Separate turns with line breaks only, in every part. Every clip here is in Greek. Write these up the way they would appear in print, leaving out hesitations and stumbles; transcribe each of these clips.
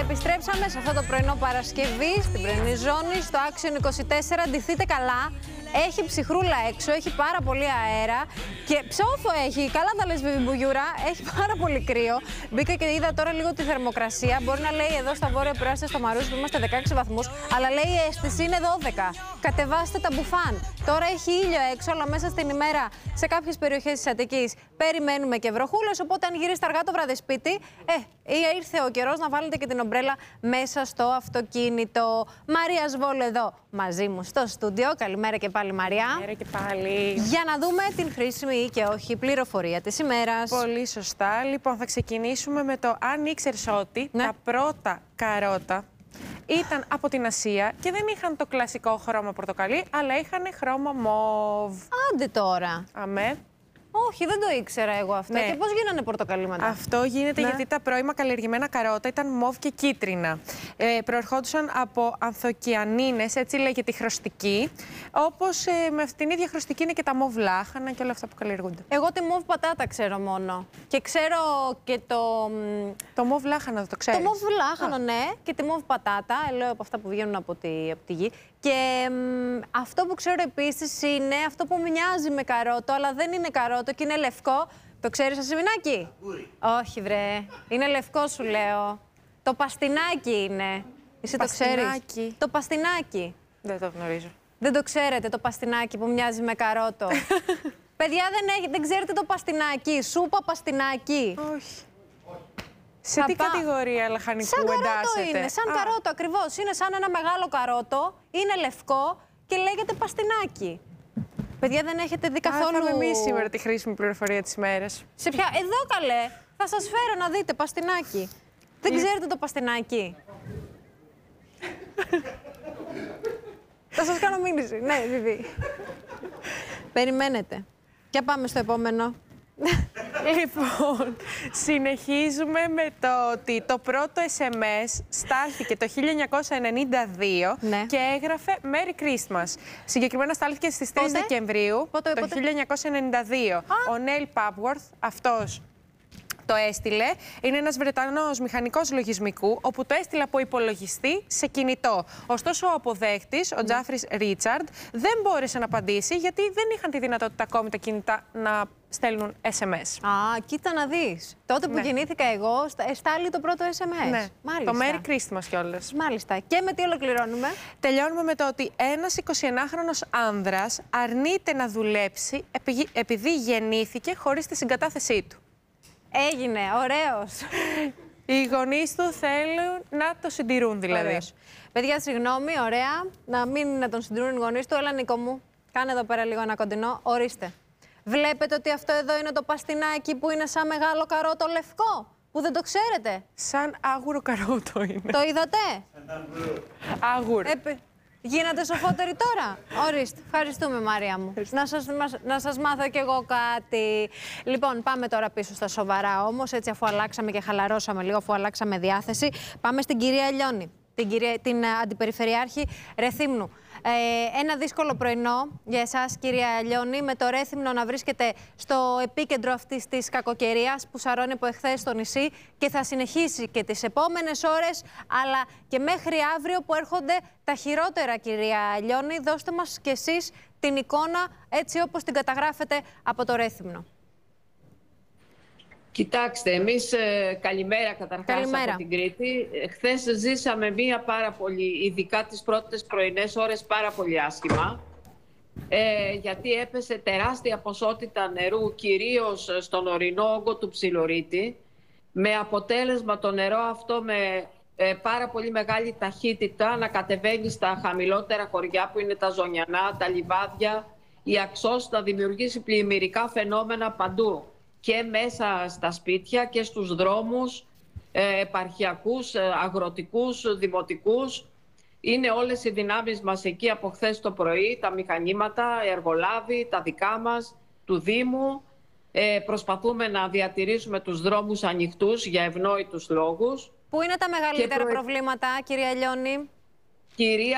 Επιστρέψαμε σε αυτό το πρωινό Παρασκευή, στην πρωινή ζώνη, στο Action 24. Ντυθείτε καλά. Έχει ψυχρούλα έξω, έχει πάρα πολύ αέρα και ψόφο έχει. Καλά τα λες, Βιβί Μπουγιούρα. Έχει πάρα πολύ κρύο. Μπήκα και είδα τώρα λίγο τη θερμοκρασία. Μπορεί να λέει εδώ στα βόρεια προάστια, στο Μαρούσι, που είμαστε 16 βαθμούς, αλλά λέει η αίσθηση είναι 12. Κατεβάστε τα μπουφάν. Τώρα έχει ήλιο έξω, αλλά μέσα στην ημέρα σε κάποιες περιοχές της Αττικής περιμένουμε και βροχούλες. Οπότε, αν γυρίσετε αργά το βράδυ σπίτι, ήρθε ο καιρός να βάλετε και την ομπρέλα μέσα στο αυτοκίνητο. Μαρία Σβόλου εδώ μαζί μου στο στούντιο. Καλημέρα και πάλι, Μαρία.
Καλημέρα και πάλι.
Για να δούμε την χρήσιμη ή και όχι πληροφορία της ημέρας.
Πολύ σωστά. Λοιπόν, θα ξεκινήσουμε με το αν ήξερες ότι τα πρώτα καρότα ήταν από την Ασία και δεν είχαν το κλασικό χρώμα πορτοκαλί, αλλά είχαν χρώμα μοβ.
Άντε τώρα.
Αμέ.
Όχι, δεν το ήξερα εγώ αυτό.
Ναι.
Και πώς γίνανε πορτοκαλί.
Αυτό γίνεται γιατί τα πρώιμα καλλιεργημένα καρότα ήταν μοβ και κίτρινα. Προερχόντουσαν από ανθοκιανίνες, έτσι λέγεται τη χρωστική. Όπως με αυτήν την ίδια χρωστική είναι και τα μοβ λάχανα και όλα αυτά που καλλιεργούνται.
Εγώ τη μοβ πατάτα ξέρω μόνο. Και ξέρω και το.
Το μοβ λάχανο δεν το ξέρεις?
Το μοβ λάχανο, ναι, και τη μοβ πατάτα. Λέω από αυτά που βγαίνουν από τη γη. Και αυτό που ξέρω επίσης είναι αυτό που μοιάζει με καρότο, αλλά δεν είναι καρότο και είναι λευκό. Το ξέρεις, Ασημινάκη? Όχι, βρε. Είναι λευκό, σου λέω. Το παστινάκι είναι. Εσύ το ξέρεις? Το παστινάκι.
Δεν το γνωρίζω.
Δεν το ξέρετε, το παστινάκι που μοιάζει με καρότο? Παιδιά, δεν ξέρετε το παστινάκι? Σούπα παστινάκι.
Όχι. Σε τι κατηγορία λαχανικού εντάσσεται?
Σαν καρότο είναι, σαν καρότο ακριβώς. Είναι σαν ένα μεγάλο καρότο, είναι λευκό και λέγεται παστινάκι. Παιδιά, δεν έχετε δει καθόλου...
Μάθαμε εμείς σήμερα τη χρήσιμη πληροφορία της ημέρας.
Σε ποια? Εδώ καλέ. Θα σας φέρω να δείτε παστινάκι. Δεν ξέρετε το παστινάκι? Θα σας κάνω μήνυση. Ναι, Βιβί. Περιμένετε. Και πάμε στο επόμενο.
Λοιπόν, συνεχίζουμε με το ότι το πρώτο SMS στάλθηκε το 1992 και έγραφε Merry Christmas. Συγκεκριμένα στάλθηκε στις 3 Δεκεμβρίου το 1992. Ο Νέιλ Πάπουορθ, αυτός το έστειλε. Είναι ένας Βρετανός μηχανικός λογισμικού, όπου το έστειλε από υπολογιστή σε κινητό. Ωστόσο, ο αποδέχτης, ο Τζάφρις Ρίτσαρντ, δεν μπόρεσε να απαντήσει, γιατί δεν είχαν τη δυνατότητα ακόμη τα κινητά να στέλνουν SMS.
Α, κοίτα να δεις. Τότε που γεννήθηκα εγώ, στάλει το πρώτο SMS.
Ναι,
μάλιστα.
Το Merry Christmas κιόλας.
Μάλιστα. Και με τι ολοκληρώνουμε?
Τελειώνουμε με το ότι ένας 21χρονος άνδρας αρνείται να δουλέψει επειδή γεννήθηκε χωρίς τη συγκατάθεσή του.
Έγινε, ωραίος.
Οι γονείς του θέλουν να το συντηρούν, δηλαδή.
Ωραίος. Παιδιά, συγγνώμη, ωραία. Να τον συντηρούν οι γονείς του. Έλα, Νίκο μου, κάνε εδώ πέρα λίγο ένα κοντινό. Ορίστε. Βλέπετε ότι αυτό εδώ είναι το παστινάκι που είναι σαν μεγάλο καρότο λευκό, που δεν το ξέρετε? Σαν
άγουρο καρότο είναι.
Το είδατε?
Άγουρο.
Γίνατε σοφότεροι τώρα? Ορίστε. Ευχαριστούμε, Μαρία μου. Να σας μάθω κι εγώ κάτι. Λοιπόν, πάμε τώρα πίσω στα σοβαρά όμως, έτσι, αφού αλλάξαμε και χαλαρώσαμε λίγο, αφού αλλάξαμε διάθεση. Πάμε στην κυρία Ελιώνη, την Αντιπεριφερειάρχη Ρεθύμνου. Ένα δύσκολο πρωινό για εσάς, κυρία Ελιώνη, με το Ρέθυμνο να βρίσκεται στο επίκεντρο αυτής της κακοκαιρίας που σαρώνει από εχθές στο νησί και θα συνεχίσει και τις επόμενες ώρες, αλλά και μέχρι αύριο που έρχονται τα χειρότερα, κυρία Ελιώνη. Δώστε μας κι εσείς την εικόνα έτσι όπως την καταγράφετε από το Ρέθυμνο.
Κοιτάξτε, εμείς καλημέρα καταρχάς από την Κρήτη. Χθες ζήσαμε μία πάρα πολύ, ειδικά τις πρώτες πρωινές ώρες, πάρα πολύ άσχημα. Γιατί έπεσε τεράστια ποσότητα νερού, κυρίως στον ορεινό όγκο του Ψιλορίτη, με αποτέλεσμα το νερό αυτό με πάρα πολύ μεγάλη ταχύτητα να κατεβαίνει στα χαμηλότερα χωριά που είναι τα Ζωνιανά, τα Λιβάδια, η Αξός, να δημιουργήσει πλημμυρικά φαινόμενα παντού. Και μέσα στα σπίτια και στους δρόμους επαρχιακούς, αγροτικούς, δημοτικούς. Είναι όλες οι δυνάμεις μας εκεί από χθες το πρωί, τα μηχανήματα, οι εργολάβοι, τα δικά μας, του Δήμου. Προσπαθούμε να διατηρήσουμε τους δρόμους ανοιχτούς για ευνόητους λόγους.
Πού είναι τα μεγαλύτερα προβλήματα, κυρία Ελιώνη?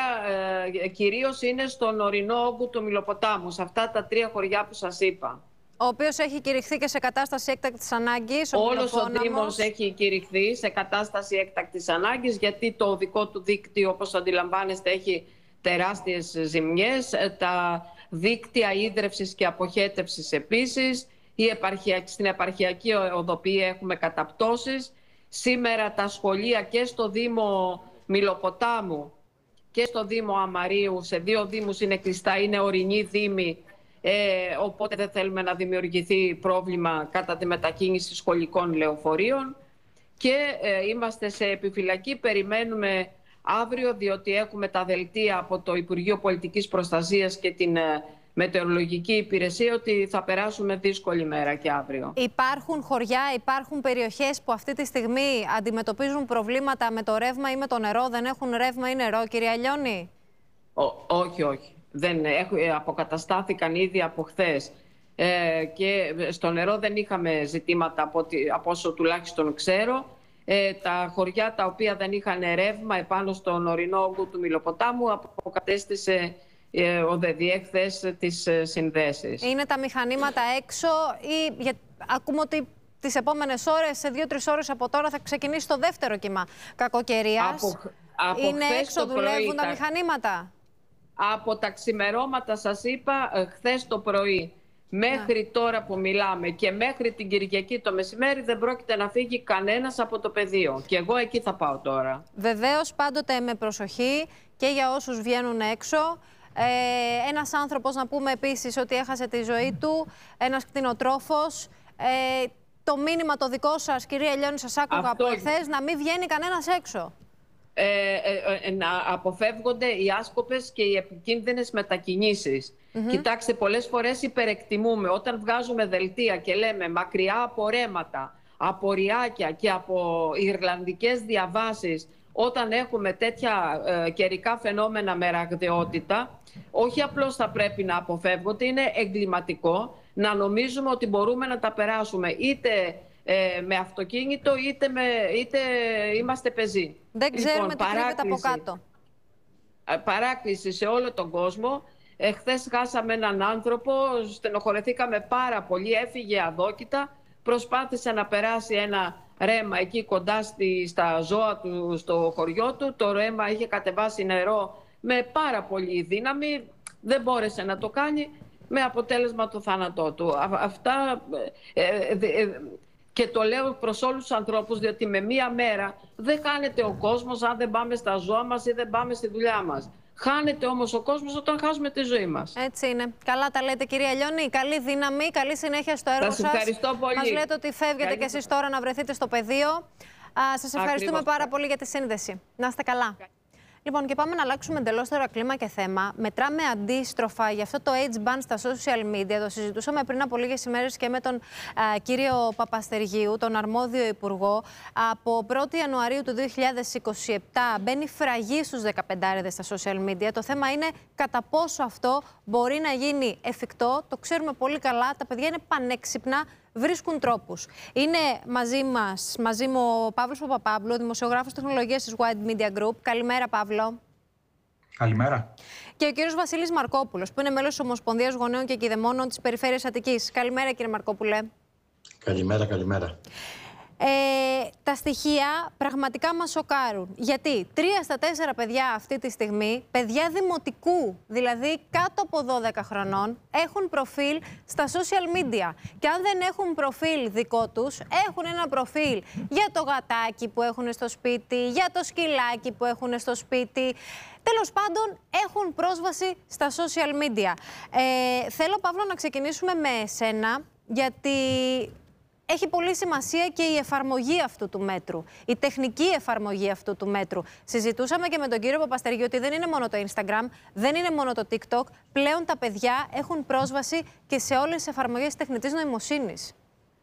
Κυρίως είναι στον ορεινό όγκο του Μυλοποτάμου, σε αυτά τα 3 χωριά που σας είπα.
Ο οποίος έχει κηρυχθεί και σε κατάσταση έκτακτης ανάγκης.
Όλος ο Δήμος έχει κηρυχθεί σε κατάσταση έκτακτης ανάγκης, γιατί το δικό του δίκτυο, όπως αντιλαμβάνεστε, έχει τεράστιες ζημιές. Τα δίκτυα ίδρευσης και αποχέτευσης επίσης. Στην επαρχιακή οδοποιία έχουμε καταπτώσεις. Σήμερα τα σχολεία και στο Δήμο Μιλοποτάμου και στο Δήμο Αμαρίου, σε 2 δήμους είναι κλειστά, είναι ορεινοί δήμοι, οπότε δεν θέλουμε να δημιουργηθεί πρόβλημα κατά τη μετακίνηση σχολικών λεωφορείων. Και είμαστε σε επιφυλακή, περιμένουμε αύριο, διότι έχουμε τα δελτία από το Υπουργείο Πολιτικής Προστασίας και την Μετεωρολογική Υπηρεσία ότι θα περάσουμε δύσκολη μέρα και αύριο.
Υπάρχουν χωριά, υπάρχουν περιοχές που αυτή τη στιγμή αντιμετωπίζουν προβλήματα με το ρεύμα ή με το νερό, δεν έχουν ρεύμα ή νερό, κυρία Λιώνη?
Όχι. Δεν αποκαταστάθηκαν ήδη από χθες. Και στο νερό δεν είχαμε ζητήματα από όσο τουλάχιστον ξέρω. Τα χωριά τα οποία δεν είχαν ρεύμα επάνω στον ορεινό όγκο του Μιλοποτάμου αποκατέστησε ο ΔΕΔΙΕ χθες τις συνδέσεις. Είναι τα μηχανήματα έξω ή ακούμε ότι τις επόμενες ώρες, σε 2-3 ώρες από τώρα, θα ξεκινήσει το δεύτερο κύμα κακοκαιρίας. Είναι έξω, δουλεύουν τα μηχανήματα? Από τα ξημερώματα, σας είπα, χθες το πρωί μέχρι τώρα που μιλάμε και μέχρι την Κυριακή το μεσημέρι δεν πρόκειται να φύγει κανένας από το πεδίο. Και εγώ εκεί θα πάω τώρα. Βεβαίως, πάντοτε με προσοχή και για όσους βγαίνουν έξω. Ένας άνθρωπος, να πούμε επίσης, ότι έχασε τη ζωή του, ένας κτηνοτρόφος. Το μήνυμα το δικό σας, κυρία Λιώνη, σας άκουγα από εχθές, να μην βγαίνει κανένας έξω. Να αποφεύγονται οι άσκοπες και οι επικίνδυνες μετακινήσεις. Κοιτάξτε, πολλές φορές υπερεκτιμούμε. Όταν βγάζουμε δελτία και λέμε μακριά από ρέματα, από ριάκια και από ιρλανδικές διαβάσεις, όταν έχουμε τέτοια καιρικά φαινόμενα με ραγδαιότητα, όχι απλώς θα πρέπει να αποφεύγονται, είναι εγκληματικό να νομίζουμε ότι μπορούμε να τα περάσουμε είτε με αυτοκίνητο είτε είμαστε πεζοί. Δεν ξέρουμε τι κρύβεται από κάτω. Παράκληση σε όλο τον κόσμο. Χθες χάσαμε έναν άνθρωπο, στενοχωρεθήκαμε πάρα πολύ, έφυγε αδόκητα, προσπάθησε να περάσει ένα ρέμα εκεί κοντά στα ζώα του, στο χωριό του. Το ρέμα είχε κατεβάσει νερό με πάρα πολύ δύναμη, δεν μπόρεσε να το κάνει, με αποτέλεσμα το θάνατό του. Αυτά και το λέω προς όλους τους ανθρώπους, διότι με μία μέρα δεν χάνεται ο κόσμος αν δεν πάμε στα ζώα μας ή δεν πάμε στη δουλειά μας. Χάνεται όμως ο κόσμος όταν χάσουμε τη ζωή μας. Έτσι είναι. Καλά τα λέτε, κυρία Λιώνη. Καλή δύναμη, καλή συνέχεια στο έργο σας. Σας ευχαριστώ πολύ. Μας λέτε ότι φεύγετε κι εσείς τώρα να βρεθείτε στο πεδίο. Σας ευχαριστούμε πάρα πολύ για τη σύνδεση. Να είστε καλά. Λοιπόν, και πάμε να αλλάξουμε εντελώς τώρα κλίμα και θέμα. Μετράμε αντίστροφα για αυτό το age ban στα social media. Το συζητούσαμε πριν από λίγες ημέρες και με τον κύριο Παπαστεργίου, τον αρμόδιο υπουργό. Από 1η Ιανουαρίου του 2027 μπαίνει φραγή στους 15άριδες στα social media. Το θέμα είναι κατά πόσο αυτό μπορεί να γίνει εφικτό. Το ξέρουμε πολύ καλά. Τα παιδιά είναι πανέξυπνα. Βρίσκουν τρόπους. Είναι μαζί μου ο Παύλος Παπαπαύλου, δημοσιογράφος τεχνολογίας της Wide Media Group. Καλημέρα, Παύλο. Καλημέρα. Και ο κύριος Βασίλης Μαρκόπουλος, που είναι μέλος της Ομοσπονδίας Γονέων και Κηδεμόνων της Περιφέρειας Αττικής. Καλημέρα, κύριε Μαρκόπουλε.
Καλημέρα.
Τα στοιχεία πραγματικά μας σοκάρουν. Γιατί 3 στα 4 παιδιά αυτή τη στιγμή, παιδιά δημοτικού, δηλαδή κάτω από 12 χρονών, έχουν προφίλ στα social media. Και αν δεν έχουν προφίλ δικό τους, έχουν ένα προφίλ για το γατάκι που έχουν στο σπίτι, για το σκυλάκι που έχουν στο σπίτι. Τέλος πάντων, έχουν πρόσβαση στα social media. Θέλω, Παύλο, να ξεκινήσουμε με εσένα, γιατί έχει πολύ σημασία και η εφαρμογή αυτού του μέτρου, η τεχνική εφαρμογή αυτού του μέτρου. Συζητούσαμε και με τον κύριο Παπαστεργίου ότι δεν είναι μόνο το Instagram, δεν είναι μόνο το TikTok. Πλέον τα παιδιά έχουν πρόσβαση και σε όλες τις εφαρμογές τεχνητής νοημοσύνης.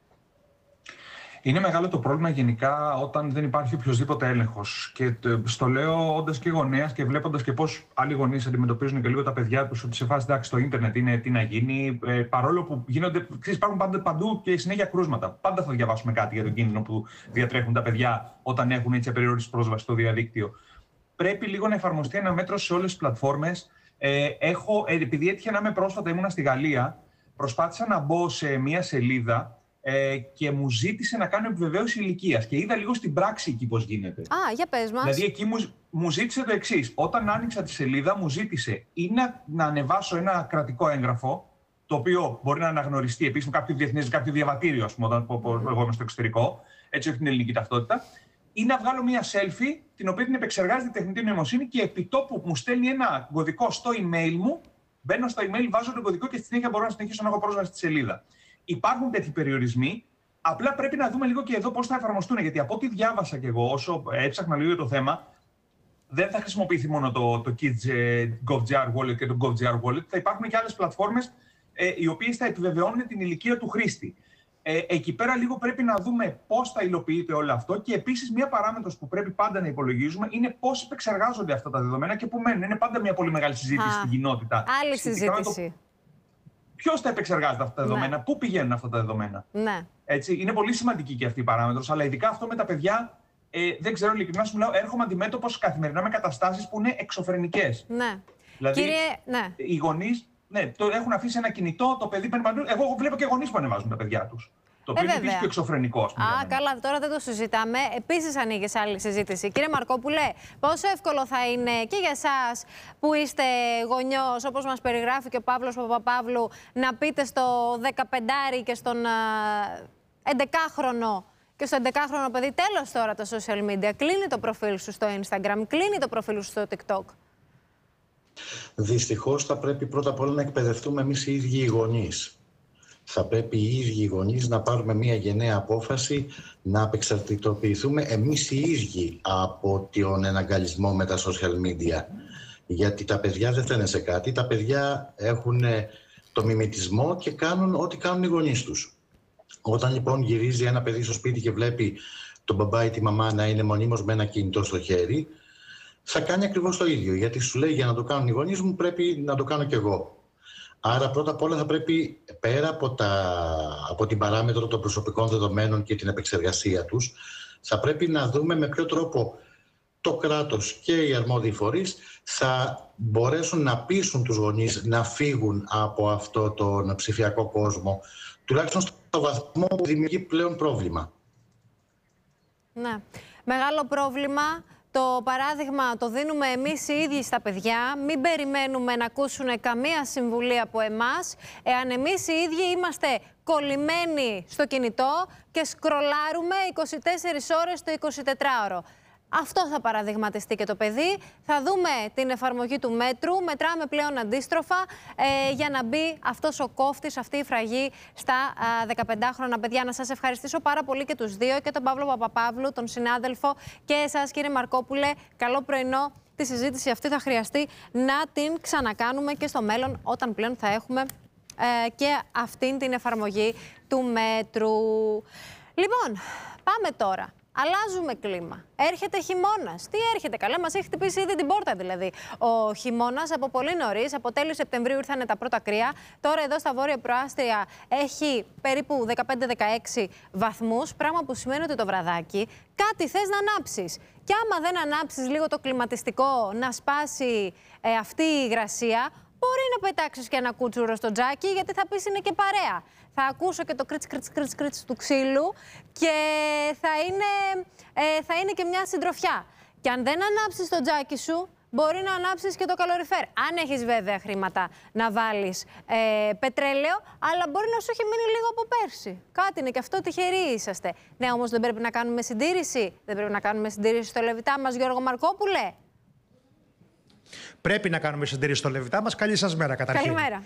Είναι μεγάλο το πρόβλημα γενικά όταν δεν υπάρχει οποιοδήποτε έλεγχος. Και στο λέω όντας και γονέας και βλέποντας και πώς άλλοι γονείς αντιμετωπίζουν και λίγο τα παιδιά τους, ότι σε φάση εντάξει, το ίντερνετ είναι τι να γίνει. Παρόλο που γίνονται, υπάρχουν παντού και συνέχεια κρούσματα. Πάντα θα διαβάσουμε κάτι για τον κίνδυνο που διατρέχουν τα παιδιά όταν έχουν έτσι απεριόριστη πρόσβαση στο διαδίκτυο. Πρέπει λίγο να εφαρμοστεί ένα μέτρο σε όλες τις πλατφόρμες. Επειδή έτυχε να είμαι πρόσφατα, ήμουνα στη Γαλλία. προσπάθησα να μπω σε μία σελίδα και μου ζήτησε να κάνω επιβεβαίωση ηλικίας. Και είδα λίγο στην πράξη εκεί πώς γίνεται.
Α, για πες μας.
Δηλαδή εκεί μου ζήτησε το εξής. Όταν άνοιξα τη σελίδα, μου ζήτησε ή να ανεβάσω ένα κρατικό έγγραφο, το οποίο μπορεί να αναγνωριστεί επίσημα κάποιο διεθνές, κάποιο διαβατήριο, ας πούμε, όταν εγώ είμαι στο εξωτερικό, έτσι όχι την ελληνική ταυτότητα, ή να βγάλω μία selfie, την οποία την επεξεργάζεται η τεχνητή νοημοσύνη και επί τόπου μου στέλνει ένα κωδικό στο email μου. Μπαίνω στο email, βάζω το κωδικό και στη συνέχεια μπορώ να συνεχίσω να έχω πρόσβαση στη σελίδα. Υπάρχουν τέτοιοι περιορισμοί. Απλά πρέπει να δούμε λίγο και εδώ πώς θα εφαρμοστούν. Γιατί από ό,τι διάβασα κι εγώ, όσο έψαχνα λίγο για το θέμα, δεν θα χρησιμοποιηθεί μόνο το Kids GovJR Wallet και το GovJR Wallet. Θα υπάρχουν και άλλες πλατφόρμες οι οποίες θα επιβεβαιώνουν την ηλικία του χρήστη. Εκεί πέρα λίγο πρέπει να δούμε πώς θα υλοποιείται όλο αυτό και επίσης μία παράμετρος που πρέπει πάντα να υπολογίζουμε είναι πώς επεξεργάζονται αυτά τα δεδομένα και πού μένουν. Είναι πάντα μια πολύ μεγάλη συζήτηση στην κοινότητα.
Άλλη συζήτηση.
Ποιος τα επεξεργάζεται αυτά τα δεδομένα, πού πηγαίνουν αυτά τα δεδομένα.
Ναι.
Έτσι, είναι πολύ σημαντική και αυτή η παράμετρος, αλλά ειδικά αυτό με τα παιδιά, δεν ξέρω, ειλικρινά σου μιλάω, έρχομαι αντιμέτωπος καθημερινά με καταστάσεις που είναι εξωφρενικές.
Ναι.
Δηλαδή,
ναι.
Οι γονείς το έχουν αφήσει ένα κινητό, το παιδί παίρνει παντού. Εγώ βλέπω και γονείς που ανεβάζουν τα παιδιά τους. Το οποίο είναι επίσης πιο εξωφρενικό, ας πούμε.
Α, καλά, τώρα δεν το συζητάμε. Επίσης ανοίγει σε άλλη συζήτηση. Κύριε Μαρκόπουλε, πόσο εύκολο θα είναι και για εσάς που είστε γονιός, όπως μας περιγράφει και ο Παύλος Παπαπαύλου, να πείτε στο 15 και στον 11χρονο και στο 11χρονο παιδί, τέλος τώρα τα social media, κλείνει το προφίλ σου στο Instagram, κλείνει το προφίλ σου στο TikTok.
Δυστυχώς θα πρέπει πρώτα απ' όλα να εκπαιδευτούμε εμείς οι ίδιοι οι γονείς. Θα πρέπει οι ίδιοι οι γονείς να πάρουμε μια γενναία απόφαση να απεξαρτητοποιηθούμε εμείς οι ίδιοι από τον εναγκαλισμό με τα social media. Γιατί τα παιδιά δεν φταίνε σε κάτι, τα παιδιά έχουν το μιμητισμό και κάνουν ό,τι κάνουν οι γονείς τους. Όταν λοιπόν γυρίζει ένα παιδί στο σπίτι και βλέπει τον μπαμπά ή τη μαμά να είναι μονίμως με ένα κινητό στο χέρι, θα κάνει ακριβώς το ίδιο. Γιατί σου λέει για να το κάνουν οι γονείς μου πρέπει να το κάνω κι εγώ. Άρα πρώτα απ' όλα θα πρέπει πέρα από την παράμετρο των προσωπικών δεδομένων και την επεξεργασία τους, θα πρέπει να δούμε με ποιο τρόπο το κράτος και οι αρμόδιοι φορείς θα μπορέσουν να πείσουν τους γονείς να φύγουν από αυτό τον ψηφιακό κόσμο, τουλάχιστον στο βαθμό που δημιουργεί πλέον πρόβλημα.
Ναι. Μεγάλο πρόβλημα. Το παράδειγμα το δίνουμε εμείς οι ίδιοι στα παιδιά. Μην περιμένουμε να ακούσουν καμία συμβουλή από εμάς. Εάν εμείς οι ίδιοι είμαστε κολλημένοι στο κινητό και σκρολάρουμε 24 ώρες το 24ωρο. Αυτό θα παραδειγματιστεί και το παιδί. Θα δούμε την εφαρμογή του μέτρου. Μετράμε πλέον αντίστροφα για να μπει αυτός ο κόφτης, αυτή η φραγή στα 15χρονα παιδιά. Να σας ευχαριστήσω πάρα πολύ και τους δύο, και τον Παύλο Παπαπαύλου, τον συνάδελφο, και εσάς κύριε Μαρκόπουλε. Καλό πρωινό. Τη συζήτηση αυτή θα χρειαστεί να την ξανακάνουμε και στο μέλλον, όταν πλέον θα έχουμε και αυτήν την εφαρμογή του μέτρου. Λοιπόν, πάμε τώρα. Αλλάζουμε κλίμα. Έρχεται χειμώνας. Τι έρχεται, καλά, μας έχει χτυπήσει ήδη την πόρτα δηλαδή. Ο χειμώνας από πολύ νωρίς, από τέλη Σεπτεμβρίου ήρθαν τα πρώτα κρύα. Τώρα εδώ στα βόρεια προάστια έχει περίπου 15-16 βαθμούς, πράγμα που σημαίνει ότι το βραδάκι κάτι θες να ανάψεις. Και άμα δεν ανάψεις λίγο το κλιματιστικό, να σπάσει αυτή η υγρασία, μπορεί να πετάξεις και ένα κούτσουρο στο τζάκι, γιατί θα πεις είναι και παρέα. Θα ακούσω και το κρίτς του ξύλου και θα είναι και μια συντροφιά. Και αν δεν ανάψεις το τζάκι σου, μπορεί να ανάψεις και το καλοριφέρ. Αν έχεις βέβαια χρήματα να βάλεις πετρέλαιο, αλλά μπορεί να σου έχει μείνει λίγο από πέρσι. Κάτι είναι και αυτό, τυχεροί είσαστε. Ναι, όμως δεν πρέπει να κάνουμε συντήρηση. Δεν πρέπει να κάνουμε συντήρηση στο Λεβιτά μας, Γιώργο Μαρκόπουλε.
Πρέπει να κάνουμε συντήρηση στο Λεβιτά μας. Καλή σας μέρα καταρχήν.
Καλημέρα.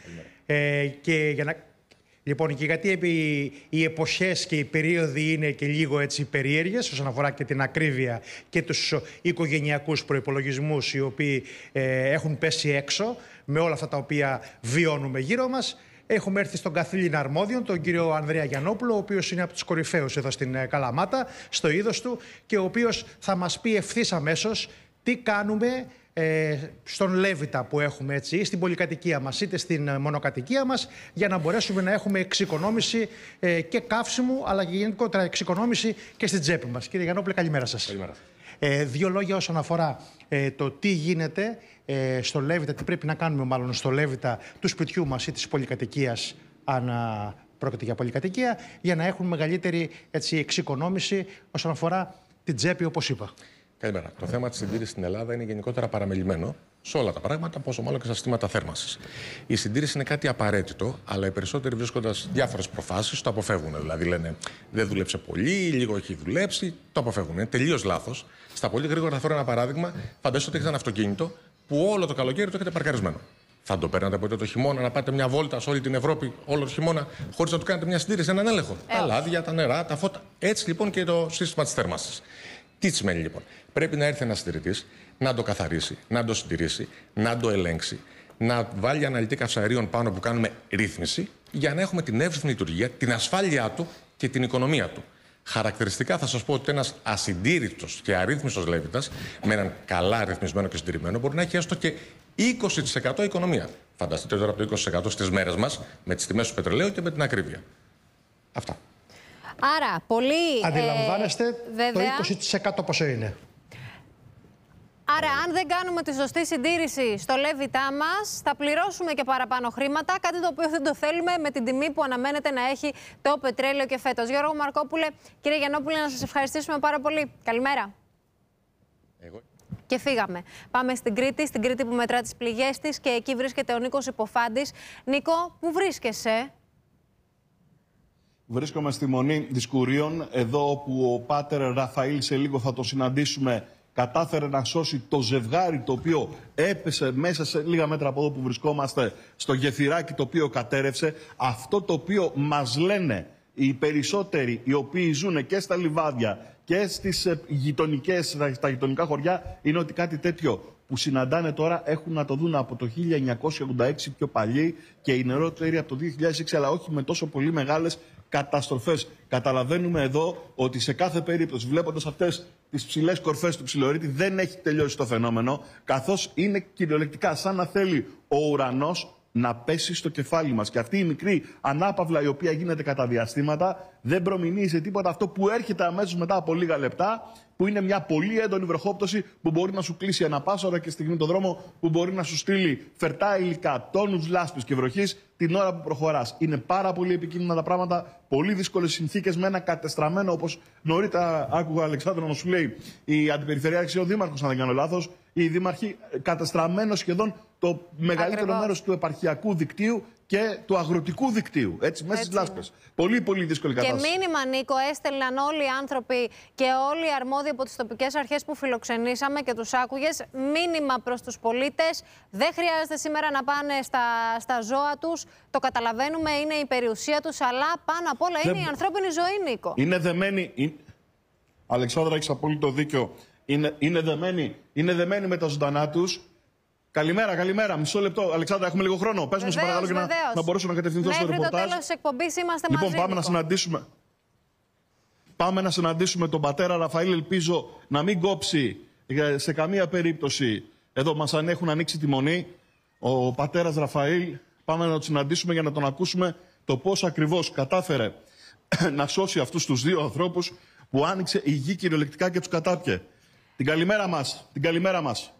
Λοιπόν, και γιατί οι εποχές και οι περίοδοι είναι και λίγο έτσι περίεργες όσον αφορά και την ακρίβεια και τους οικογενειακούς προϋπολογισμούς οι οποίοι έχουν πέσει έξω με όλα αυτά τα οποία βιώνουμε γύρω μας, έχουμε έρθει στον καθήλυνα αρμόδιον, τον κύριο Ανδρέα Γιαννόπουλο, ο οποίος είναι από τους κορυφαίους εδώ στην Καλαμάτα, στο είδος του, και ο οποίος θα μας πει ευθύς αμέσως τι κάνουμε στον Λέβιτα που έχουμε, έτσι, στην πολυκατοικία μας είτε στην μονοκατοικία μας, για να μπορέσουμε να έχουμε εξοικονόμηση και καύσιμου, αλλά και γενικότερα εξοικονόμηση και στην τσέπη μας. Κύριε Γιαννόπουλε, καλημέρα σας.
Καλημέρα.
Δύο λόγια όσον αφορά το τι γίνεται στο Λέβιτα, τι πρέπει να κάνουμε μάλλον στο Λέβιτα του σπιτιού μας ή της πολυκατοικίας αν πρόκειται για πολυκατοικία, για να έχουν μεγαλύτερη εξοικονόμηση όσον αφορά την τσέπη, όπως είπα.
Καλημέρα. Το θέμα της συντήρησης στην Ελλάδα είναι γενικότερα παραμελημένο σε όλα τα πράγματα, πόσο μάλλον και στα συστήματα θέρμανσης. Η συντήρηση είναι κάτι απαραίτητο, αλλά οι περισσότεροι, βρίσκοντας διάφορες προφάσεις, το αποφεύγουν. Δηλαδή λένε δεν δούλεψε πολύ, λίγο έχει δουλέψει, το αποφεύγουν. Είναι τελείως λάθος. Στα πολύ γρήγορα θα φέρω ένα παράδειγμα. Φανταστείτε ότι έχετε ένα αυτοκίνητο που όλο το καλοκαίρι το έχετε παρκαρισμένο. Θα το παίρνατε ποτέ το χειμώνα να πάτε μια βόλτα σε όλη την Ευρώπη, όλο το χειμώνα, χωρίς να του κάνετε μια συντήρηση, έναν έλεγχο? Τα λάδια, τα νερά, τα φώτα. Έτσι λοιπόν και το σύστημα της θέρμανσης. Τι σημαίνει λοιπόν? Πρέπει να έρθει ένας συντηρητής, να το καθαρίσει, να το συντηρήσει, να το ελέγξει, να βάλει αναλυτή καυσαερίων πάνω που κάνουμε ρύθμιση, για να έχουμε την εύρυθμη λειτουργία, την ασφάλειά του και την οικονομία του. Χαρακτηριστικά θα σας πω ότι ένας ασυντήρητος και αρρύθμιστος λέβητας, με έναν καλά ρυθμισμένο και συντηρημένο, μπορεί να έχει έστω και 20% οικονομία. Φανταστείτε τώρα από το 20% στις μέρες μας, με τις τιμές του πετρελαίου και με την ακρίβεια. Αυτά.
Άρα, πολύ.
Αντιλαμβάνεστε
βέβαια,
το 20% πόσο είναι.
Άρα, αν δεν κάνουμε τη σωστή συντήρηση στο λέβητά μας, θα πληρώσουμε και παραπάνω χρήματα, κάτι το οποίο δεν το θέλουμε με την τιμή που αναμένεται να έχει το πετρέλαιο και φέτος. Γιώργο Μαρκόπουλε, κύριε Γιαννόπουλε, να σας ευχαριστήσουμε πάρα πολύ. Καλημέρα. Και φύγαμε. Πάμε στην Κρήτη που μετρά τις πληγές της, και εκεί βρίσκεται ο Νίκος Υποφάντης. Νίκο, πού βρίσκεσαι?
Βρίσκομαι στη Μονή Δισκουρίων, εδώ όπου ο πάτερ Ραφαήλ, σε λίγο θα το συναντήσουμε, κατάφερε να σώσει το ζευγάρι το οποίο έπεσε μέσα σε λίγα μέτρα από εδώ που βρισκόμαστε, στο γεφυράκι το οποίο κατέρευσε. Αυτό το οποίο μας λένε οι περισσότεροι οι οποίοι ζουν και στα λιβάδια και στα γειτονικά χωριά, είναι ότι κάτι τέτοιο που συναντάνε τώρα έχουν να το δουν από το 1986 πιο παλιοί, και οι νερότεροι από το 2006, αλλά όχι με τόσο πολύ μεγάλες καταστροφές. Καταλαβαίνουμε εδώ ότι σε κάθε περίπτωση, βλέποντας αυτές τις ψηλές κορφές του ψιλορίτη, δεν έχει τελειώσει το φαινόμενο, καθώς είναι κυριολεκτικά σαν να θέλει ο ουρανός να πέσει στο κεφάλι μας. Και αυτή η μικρή ανάπαυλα, η οποία γίνεται κατά διαστήματα, δεν προμηνύει σε τίποτα αυτό που έρχεται αμέσως μετά από λίγα λεπτά, που είναι μια πολύ έντονη βροχόπτωση που μπορεί να σου κλείσει ανά πάσα ώρα και στιγμή το δρόμο, που μπορεί να σου στείλει φερτά υλικά, τόνους λάσπης και βροχής την ώρα που προχωράς. Είναι πάρα πολύ επικίνδυνα τα πράγματα, πολύ δύσκολες συνθήκες, με ένα κατεστραμμένο, όπως νωρίτερα άκουγα Αλεξάνδρο να σου λέει η αντιπεριφερειάρχη, ο δήμαρχος, αν δεν κάνω λάθος, οι δήμαρχοι, κατεστραμμένο σχεδόν το μεγαλύτερο μέρος του επαρχιακού δικτύου και του αγροτικού δικτύου. Έτσι, μέσα στις λάσπες. Πολύ, πολύ δύσκολη κατάσταση.
Και μήνυμα, Νίκο, έστελναν όλοι οι άνθρωποι και όλοι οι αρμόδιοι από τις τοπικές αρχές που φιλοξενήσαμε και τους άκουγες. Μήνυμα προς τους πολίτες. Δεν χρειάζεται σήμερα να πάνε στα ζώα τους. Το καταλαβαίνουμε, είναι η περιουσία τους. Αλλά πάνω απ' όλα είναι η ανθρώπινη ζωή, Νίκο.
Είναι δεμένη. Αλεξάνδρα, έχεις απόλυτο δίκιο. Είναι δεμένοι με τα ζωντανά τους. Καλημέρα. Μισό λεπτό. Αλεξάνδρα, έχουμε λίγο χρόνο. Πες μου, σε παρακαλώ, για να μπορέσω να κατευθυνθώ στο ρεπορτάζ.
Μέχρι το τέλος της εκπομπής είμαστε μαζί.
Λοιπόν, πάμε να συναντήσουμε τον πατέρα Ραφαήλ. Ελπίζω να μην κόψει σε καμία περίπτωση. Εδώ μας έχουν ανοίξει τη Μονή. Ο πατέρας Ραφαήλ. Πάμε να τον συναντήσουμε για να τον ακούσουμε το πώς ακριβώς κατάφερε να σώσει αυτούς τους δύο ανθρώπους που άνοιξε η γη κυριολεκτικά και τους κατάπιε. Την καλημέρα μας.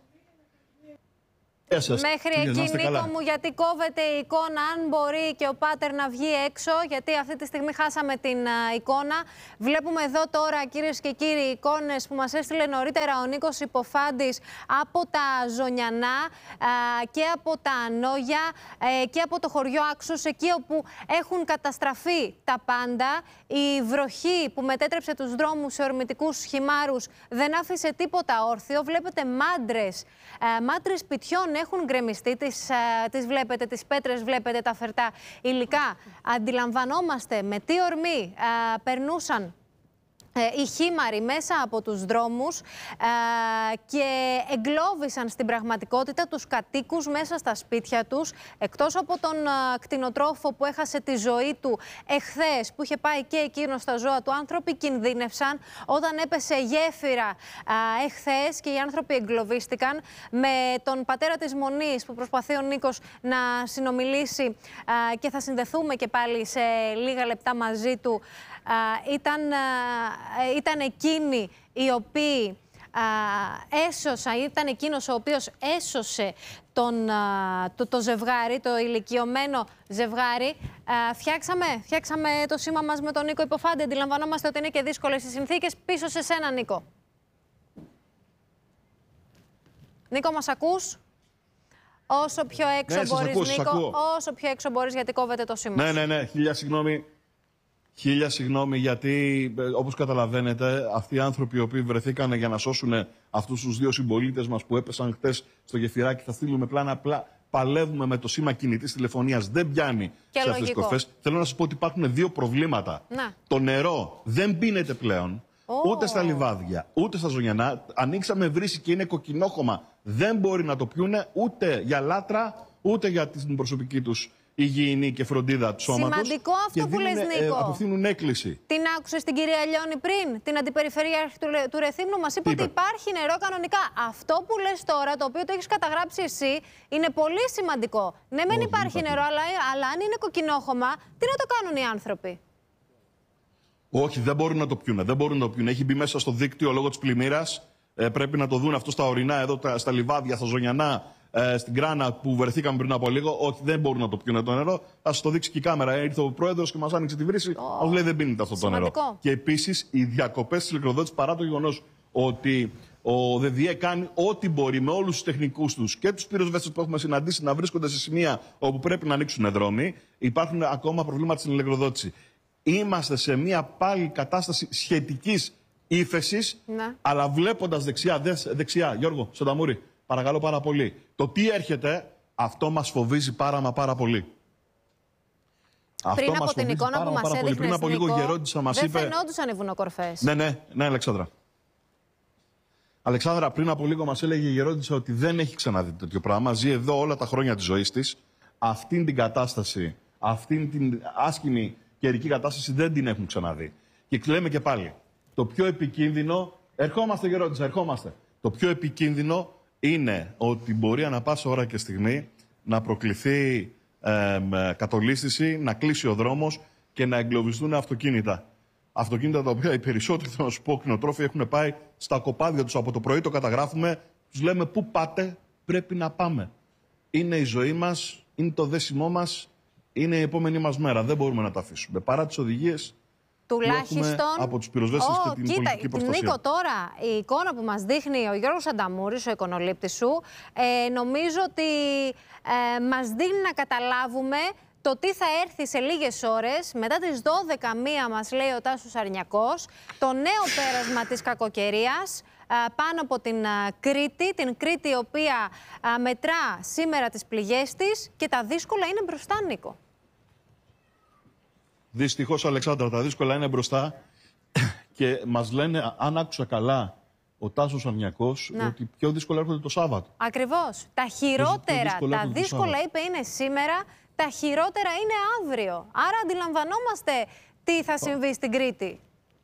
Μέχρι εκεί, Νίκο μου, γιατί κόβεται η εικόνα, αν μπορεί και ο πάτερ να βγει έξω, γιατί αυτή τη στιγμή χάσαμε την εικόνα. Βλέπουμε εδώ τώρα, κυρίες και κύριοι, εικόνες που μας έστειλε νωρίτερα ο Νίκος Υποφάντης από τα Ζωνιανά και από τα Ανόγια και από το χωριό Άξος, εκεί όπου έχουν καταστραφεί τα πάντα. Η βροχή που μετέτρεψε τους δρόμους σε ορμητικούς χυμάρους δεν άφησε τίποτα όρθιο. Βλέπετε μάντρες σπιτιών έχουν γκρεμιστεί, τις βλέπετε, τις πέτρες βλέπετε, τα φερτά υλικά. Αντιλαμβανόμαστε με τι ορμή περνούσαν οι χήμαροι μέσα από τους δρόμους και εγκλώβησαν στην πραγματικότητα τους κατοίκους μέσα στα σπίτια τους, εκτός από τον κτηνοτρόφο που έχασε τη ζωή του εχθές, που είχε πάει και εκείνο στα ζώα του. Άνθρωποι κινδύνευσαν όταν έπεσε γέφυρα εχθές και οι άνθρωποι εγκλωβίστηκαν. Με τον πατέρα της Μονής που προσπαθεί ο Νίκος να συνομιλήσει και θα συνδεθούμε και πάλι σε λίγα λεπτά μαζί του, ήταν εκείνοι οι οποίοι ήταν εκείνος ο οποίος έσωσε το ζευγάρι, το ηλικιωμένο ζευγάρι. Φτιάξαμε το σήμα μας με τον Νίκο Υποφάντη. Αντιλαμβανόμαστε ότι είναι και δύσκολες οι συνθήκες. Πίσω σε σένα, Νίκο. Νίκο, μας ακούς? Όσο πιο έξω μπορείς, Νίκο, όσο πιο έξω μπορείς, γιατί κόβεται το σήμα.
Ναι. Χίλια συγγνώμη, γιατί όπως καταλαβαίνετε, αυτοί οι άνθρωποι οι οποίοι βρεθήκαν για να σώσουν αυτούς τους δύο συμπολίτες μας που έπεσαν χτες στο γεφυράκι, θα στείλουμε πλάνα. Απλά παλεύουμε με το σήμα κινητής τηλεφωνίας. Δεν πιάνει σε αυτές τις κοφές. Θέλω να σας πω ότι υπάρχουν δύο προβλήματα. Το νερό δεν πίνεται πλέον. Ούτε στα λιβάδια, ούτε στα Ζωνιανά. Ανοίξαμε βρύση και είναι κοκκινόχωμα. Δεν μπορεί να το πιούνε ούτε για λάτρα, ούτε για την προσωπική τους υγιεινή και φροντίδα του σώματος.
Σημαντικό αυτό που λες, Νίκο.
Απευθύνουν έκκληση.
Την άκουσες την κυρία Λιώνη πριν, την αντιπεριφερειάρχη του Ρεθύμνου? Μας είπε ότι υπάρχει νερό κανονικά. Αυτό που λες τώρα, το οποίο το έχεις καταγράψει εσύ, είναι πολύ σημαντικό. Ναι, μεν υπάρχει νερό, αλλά αν είναι κοκκινόχωμα, τι να το κάνουν οι άνθρωποι?
Όχι, δεν μπορούν να το πιούνε. Έχει μπει μέσα στο δίκτυο λόγω της πλημμύρας. Πρέπει να το δουν αυτό στα ορεινά, εδώ στα λιβάδια, στα Ζωνιανά, στην Κράνα που βρεθήκαμε πριν από λίγο. Όχι, δεν μπορούν να το πιούνε το νερό. Θα σας το δείξει και η κάμερα. Ήρθε ο πρόεδρος και μας άνοιξε τη βρύση. Μας λέει δεν πίνεται αυτό το νερό. Και επίσης οι διακοπές της ηλεκτροδότησης, παρά το γεγονός ότι ο ΔΔΕ κάνει ό,τι μπορεί με όλους τους τεχνικούς τους και τους πυροσβέστες που έχουμε συναντήσει να βρίσκονται σε σημεία όπου πρέπει να ανοίξουν δρόμοι, υπάρχουν ακόμα προβλήματα στην ηλεκτροδότηση. Είμαστε σε μια πάλι κατάσταση σχετικής ύφεσης, αλλά βλέποντας δεξιά, Γιώργο Σονταμούρη, παρακαλώ πάρα πολύ, το τι έρχεται, αυτό μας φοβίζει πάρα πολύ.
Πριν από την εικόνα που μας έδειχνες,
πριν από λίγο γερόντισσα μας είπε...
Δεν φαινόντουσαν οι βουνοκορφές.
Ναι, Αλεξάνδρα. Αλεξάνδρα, πριν από λίγο μας έλεγε η γερόντισσα ότι δεν έχει ξαναδεί τέτοιο πράγμα. Ζει εδώ όλα τα χρόνια της ζωής της. Αυτήν την κατάσταση, αυτήν την άσχημη καιρική κατάσταση δεν την έχουν ξαναδεί. Και λέμε και πάλι, το πιο επικίνδυνο, ερχόμαστε γερόντισσα, ερχόμαστε. Το πιο επικίνδυνο είναι ότι μπορεί ανά πάσα ώρα και στιγμή να προκληθεί κατολίσθηση, να κλείσει ο δρόμος και να εγκλωβιστούν αυτοκίνητα. Αυτοκίνητα τα οποία οι περισσότεροι, θα σου πω, κτηνοτρόφοι έχουν πάει στα κοπάδια τους από το πρωί, το καταγράφουμε, τους λέμε πού πάτε, πρέπει να πάμε. Είναι η ζωή μας, είναι το δέσιμό μας, είναι η επόμενη μας μέρα. Δεν μπορούμε να τα αφήσουμε. Παρά τις οδηγίες
τουλάχιστον
από τους πυροσβέστες και την πολιτική προστασία.
Νίκο, τώρα η εικόνα που μας δείχνει ο Γιώργος Ανταμούρης, ο εικονολήπτης σου, νομίζω ότι μας δίνει να καταλάβουμε το τι θα έρθει σε λίγες ώρες. Μετά τις 12:01 μας λέει ο Τάσος Αρνιακός, το νέο πέρασμα της κακοκαιρίας πάνω από την Κρήτη η οποία μετρά σήμερα τις πληγές της και τα δύσκολα είναι μπροστά, Νίκο.
Δυστυχώς, Αλεξάνδρα, τα δύσκολα είναι μπροστά και μας λένε, αν άκουσα καλά, ο Τάσος Αρνιακός, ότι πιο δύσκολα έρχονται το Σάββατο.
Ακριβώς. Τα χειρότερα, τα δύσκολα είπε είναι σήμερα, τα χειρότερα είναι αύριο. Άρα αντιλαμβανόμαστε τι θα συμβεί στην Κρήτη.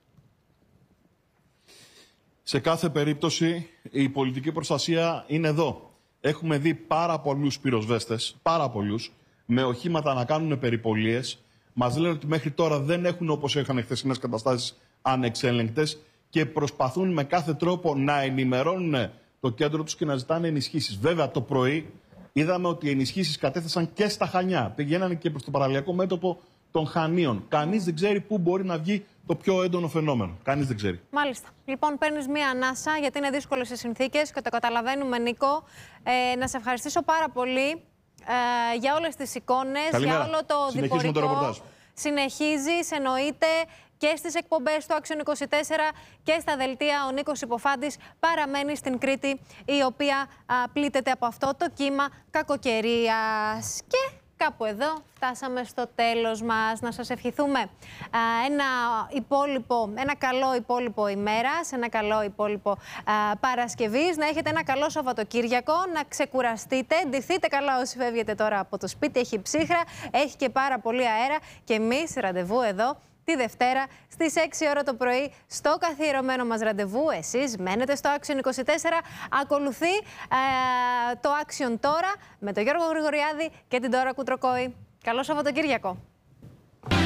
Σε κάθε περίπτωση η πολιτική προστασία είναι εδώ. Έχουμε δει πάρα πολλούς πυροσβέστες, πάρα πολλούς, με οχήματα να κάνουν περιπολίες. Μας λένε ότι μέχρι τώρα δεν έχουν, όπως είχαν χθεσινές καταστάσεις, ανεξέλεγκτες και προσπαθούν με κάθε τρόπο να ενημερώνουν το κέντρο τους και να ζητάνε ενισχύσεις. Βέβαια, το πρωί είδαμε ότι οι ενισχύσεις κατέθεσαν και στα Χανιά. Πηγαίνανε και προς το παραλιακό μέτωπο των Χανίων. Κανείς δεν ξέρει πού μπορεί να βγει το πιο έντονο φαινόμενο. Κανείς δεν ξέρει.
Μάλιστα. Λοιπόν, παίρνεις μία ανάσα, γιατί είναι δύσκολες οι συνθήκες και το καταλαβαίνουμε, Νίκο. Να σε ευχαριστήσω πάρα πολύ για όλες τις εικόνες, για όλο το διπορικό. Συνεχίζεις, εννοείται, και στις εκπομπές του Action 24 και στα δελτία. Ο Νίκος Υποφάντης παραμένει στην Κρήτη, η οποία πλήττεται από αυτό το κύμα κακοκαιρίας. Και κάπου εδώ φτάσαμε στο τέλος μας. Να σας ευχηθούμε ένα καλό υπόλοιπο ημέρας, ένα καλό υπόλοιπο Παρασκευής, να έχετε ένα καλό Σαββατοκύριακο, να ξεκουραστείτε, ντυθείτε καλά όσοι φεύγετε τώρα από το σπίτι, έχει ψύχρα, έχει και πάρα πολύ αέρα και εμείς ραντεβού εδώ τη Δευτέρα στις 6 ώρα το πρωί στο καθιερωμένο μας ραντεβού. Εσείς μένετε στο Action 24. Ακολουθεί το Action τώρα με τον Γιώργο Γρηγοριάδη και την Τώρα Κουτροκόη. Καλό Σαββατοκύριακο!